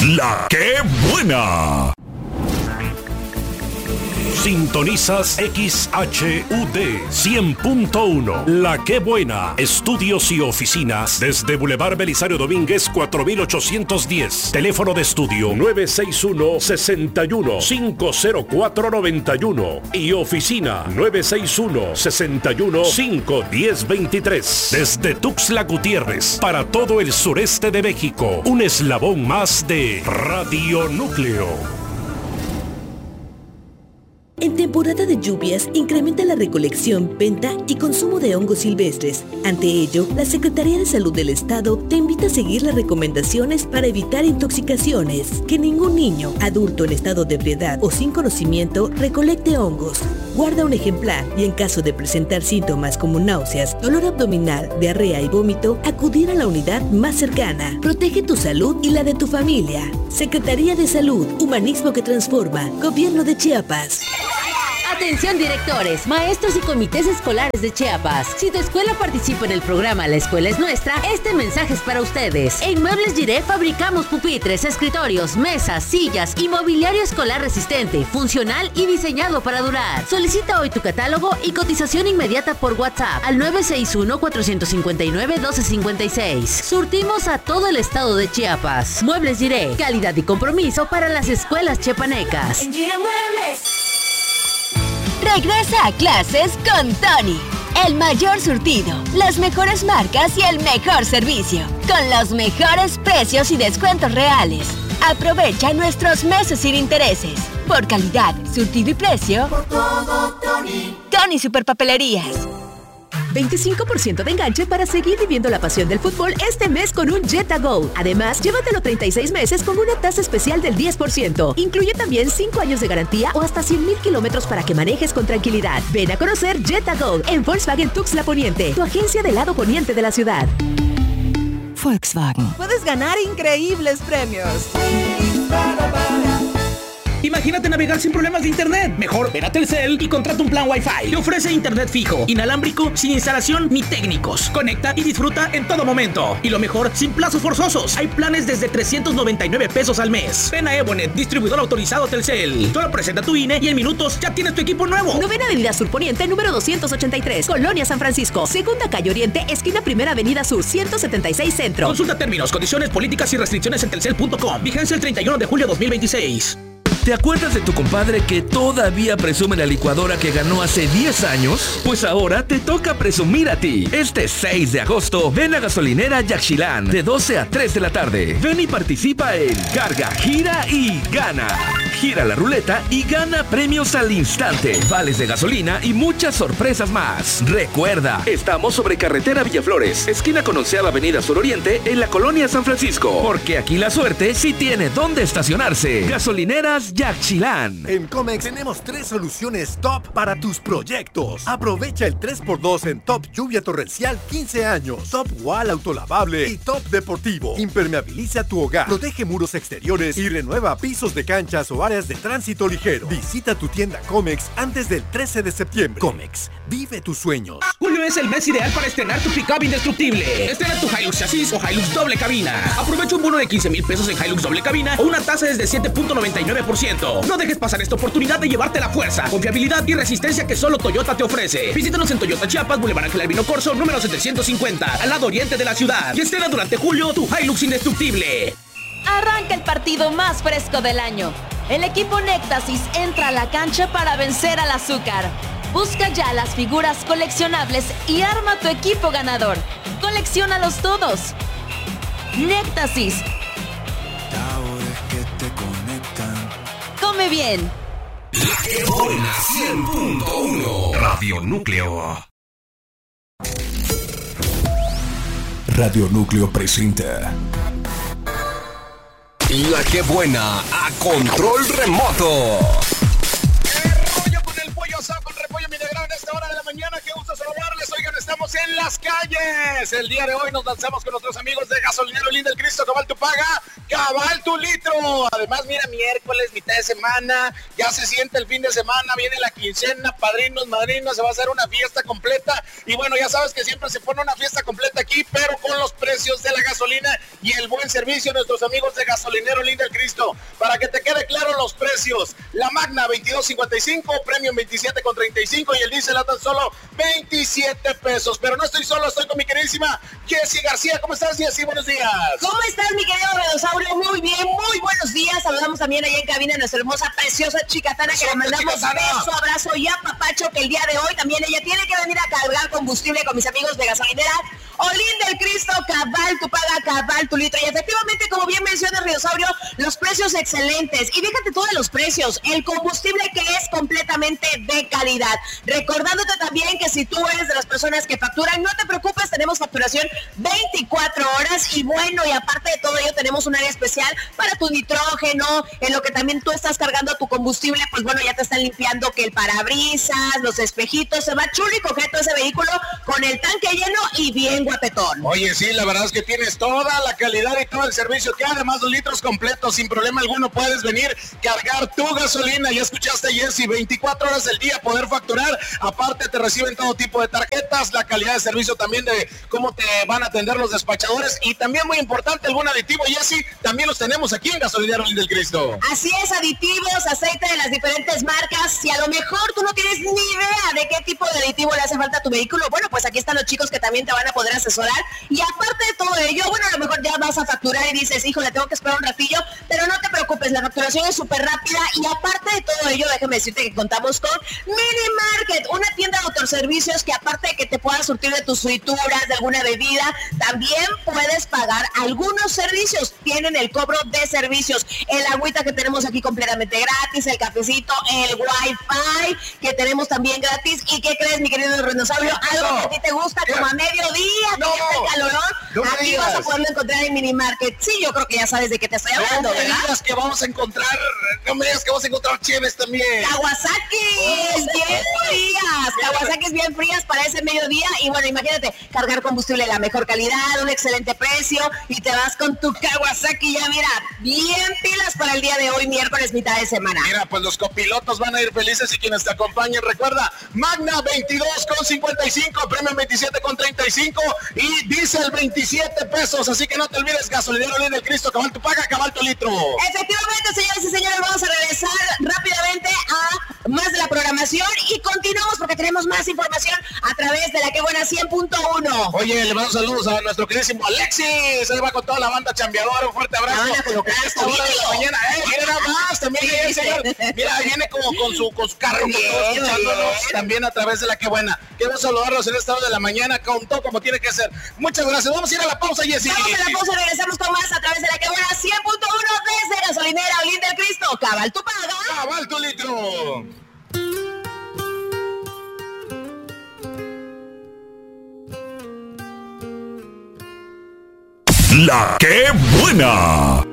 La que buena. Sintonizas XHUD 100.1. La que buena. Estudios y oficinas desde Boulevard Belisario Domínguez 4810. Teléfono de estudio 961-61-50491 y oficina 961-61-51023. Desde Tuxtla Gutiérrez para todo el sureste de México. Un eslabón más de Radio Núcleo. En temporada de lluvias, incrementa la recolección, venta y consumo de hongos silvestres. Ante ello, la Secretaría de Salud del Estado te invita a seguir las recomendaciones para evitar intoxicaciones. Que ningún niño, adulto en estado de ebriedad o sin conocimiento recolecte hongos. Guarda un ejemplar y en caso de presentar síntomas como náuseas, dolor abdominal, diarrea y vómito, acudir a la unidad más cercana. Protege tu salud y la de tu familia. Secretaría de Salud, Humanismo que Transforma, Gobierno de Chiapas. Atención directores, maestros y comités escolares de Chiapas. Si tu escuela participa en el programa La Escuela es Nuestra, este mensaje es para ustedes. En Muebles Giré fabricamos pupitres, escritorios, mesas, sillas y mobiliario escolar resistente, funcional y diseñado para durar. Solicita hoy tu catálogo y cotización inmediata por WhatsApp al 961-459-1256. Surtimos a todo el estado de Chiapas. Muebles Giré, calidad y compromiso para las escuelas chiapanecas. En Giré Muebles. Regresa a clases con Tony. El mayor surtido, las mejores marcas y el mejor servicio. Con los mejores precios y descuentos reales. Aprovecha nuestros meses sin intereses. Por calidad, surtido y precio. Por todo, Tony. Tony Superpapelerías. 25% de enganche para seguir viviendo la pasión del fútbol este mes con un Jetta Go. Además, llévatelo 36 meses con una tasa especial del 10%. Incluye también 5 años de garantía o hasta 100,000 kilómetros para que manejes con tranquilidad. Ven a conocer Jetta Go en Volkswagen Tuxtla Poniente, tu agencia del lado poniente de la ciudad. Volkswagen. Puedes ganar increíbles premios. Imagínate navegar sin problemas de internet. Mejor ven a Telcel y contrata un plan Wi-Fi. Te ofrece internet fijo, inalámbrico, sin instalación ni técnicos. Conecta y disfruta en todo momento. Y lo mejor, sin plazos forzosos. Hay planes desde 399 pesos al mes. Ven a Evonet, distribuidor autorizado Telcel. Solo presenta tu INE y en minutos ya tienes tu equipo nuevo. Novena Avenida Sur Poniente, número 283, Colonia San Francisco. Segunda calle Oriente, esquina Primera Avenida Sur, 176 Centro. Consulta términos, condiciones, políticas y restricciones en telcel.com. Vigencia el 31 de julio de 2026. ¿Te acuerdas de tu compadre que todavía presume la licuadora que ganó hace 10 años? Pues ahora te toca presumir a ti. Este 6 de agosto, ven a Gasolinera Yaxchilán de 12 a 3 de la tarde. Ven y participa en Carga, Gira y Gana. Gira la ruleta y gana premios al instante, vales de gasolina y muchas sorpresas más. Recuerda, estamos sobre Carretera Villaflores, esquina con 11ª Avenida Suroriente en la Colonia San Francisco. Porque aquí la suerte sí tiene dónde estacionarse. Gasolineras Yaxchilán. En Comex tenemos 3 soluciones top para tus proyectos. Aprovecha el 3x2 en Top Lluvia Torrencial 15 años, Top Wall Autolavable y Top Deportivo. Impermeabiliza tu hogar, protege muros exteriores y renueva pisos de canchas o áreas de tránsito ligero. Visita tu tienda Comex antes del 13 de septiembre. Comex, vive tus sueños. Julio es el mes ideal para estrenar tu pick-up indestructible. Estrena tu Hilux chasis o Hilux doble cabina. Aprovecha un bono de 15,000 pesos en Hilux doble cabina o una tasa desde 7.99%. No dejes pasar esta oportunidad de llevarte la fuerza, confiabilidad y resistencia que solo Toyota te ofrece. Visítanos en Toyota Chiapas, Boulevard Ángel Albino Corzo, número 750, al lado oriente de la ciudad. Y estrena durante julio tu Hilux indestructible. Arranca el partido más fresco del año. El equipo Néctasis entra a la cancha para vencer al azúcar. Busca ya las figuras coleccionables y arma tu equipo ganador. Colecciónalos todos. Néctasis. Come bien. La que buena 100.1 Radio Núcleo. Radio Núcleo presenta La que buena a control remoto. ¡Qué rollo con el pollo asado con repollo mi negrón en esta hora de la mañana! ¡Qué gusto saludarles! Oigan, estamos en las calles. El día de hoy nos lanzamos con nuestros amigos de Gasolinero Lindo el Cristo. Cabal tu paga, cabal tu litro. Cristo. Además, mira, miércoles, mitad de semana, ya se siente el fin de semana, viene la quincena, padrinos, madrinas, se va a hacer una fiesta completa. Y bueno, ya sabes que siempre se pone una fiesta completa aquí, pero con los precios de la gasolina y el buen servicio de nuestros amigos de Gasolinero Olín del Cristo. Para que te quede claro los precios, la Magna 22.55, Premium 27.35 y el diésel a tan solo 27 pesos. Pero no estoy solo, estoy con mi queridísima Jessy García. ¿Cómo estás, Jessy? Buenos días. ¿Cómo estás, mi querido Redosaurio? Muy bien, muy buenos días. Saludamos también allá en cabina a nuestra hermosa, preciosa Chicatana, que le mandamos beso, abrazo y apapacho, que el día de hoy también ella tiene que venir a cargar combustible con mis amigos de Gasolinera Olín del Cristo. Cabal tu paga, cabal tu litro. Y efectivamente, como bien menciona Redosaurio, los precios excelentes. Y fíjate todos los precios. El combustible que es completamente de calidad. Recordándote también que si tú eres de las personas que facturan, no te preocupes, tenemos facturación 24 horas. Y bueno, y aparte de todo ello, tenemos un área especial para tu nitrógeno, en lo que también tú estás cargando tu combustible, pues bueno, ya te están limpiando que el parabrisas, los espejitos, se va chulo y coqueto ese vehículo con el tanque lleno y bien guapetón. Oye, sí, la verdad es que tienes toda la calidad y todo el servicio que además 2 litros completos, sin problema alguno puedes venir, cargar tu gasolina. Ya escuchaste, Jessy, 24 horas del día poder facturar. Aparte te reciben todo tipo de tarjetas, la calidad de servicio también de cómo te van a atender los despachadores y también muy importante, algún aditivo, Jessy, también los tenemos aquí en Gasolinero Olín del Cristo. Así es, aditivos, aceite de las diferentes marcas. Si a lo mejor tú no tienes ni idea de qué tipo de aditivo le hace falta a tu vehículo, bueno, pues aquí están los chicos que también te van a poder asesorar. Y aparte de todo ello, bueno, a lo mejor ya vas a facturar y dices, híjole, tengo que esperar un ratillo, pero no te preocupes, la facturación es súper rápida. Y aparte de todo ello, déjame decirte que contamos con Mini Market, una tienda de autoservicios que aparte de que te puedas surtir de tus frituras, de alguna bebida, también puedes pagar algunos servicios. Tienen el cobro de servicios, el agüita que tenemos aquí completamente gratis, el cafecito, el wifi que tenemos también gratis. ¿Y qué crees, mi querido Renosaurio? Algo que a ti te gusta, como a mediodía, que ya está el calorón, aquí vas a poderlo encontrar en Mini Market. Sí, yo creo que ya sabes de qué te estoy hablando, ¿verdad? No me digas que vamos a encontrar, no me digas que vamos a encontrar cheves también. Kawasaki, bien frías, Kawasaki bien frías para ese mediodía. Y bueno, imagínate, cargar combustible de la mejor calidad, un excelente precio, y te vas con tu Kawasaki ya, mira, bien pilas para el día de hoy, miércoles, mitad de semana. Mira, pues los copilotos van a ir felices y quienes te acompañen, recuerda, Magna 22.55, Premium 27.35 y diésel 27 pesos, así que no te olvides, Gasolinero Olín del Cristo, cabal tu paga, cabal tu litro. Efectivamente, señores y señores, vamos a regresar rápidamente a más de la programación y continuamos porque tenemos más información a través de la que buena 100.1. Oye, le mando saludos a nuestro queridísimo Alexis, ahí va con toda la banda chambeadora, un fuerte abrazo. Esta hora de la mañana, mira nada más, también ahí el señor, mira, viene como con su carro, escuchándonos también a través de la que buena. Quiero saludarlos en esta hora de la mañana, con todo como tiene que ser. Muchas gracias, vamos a ir a la pausa, Jessy. Vamos a la pausa, regresamos con más a través de la que buena 100.1 desde Gasolinera Olín del Cristo. Cabal tu paga, cabal tu litro. La que buena.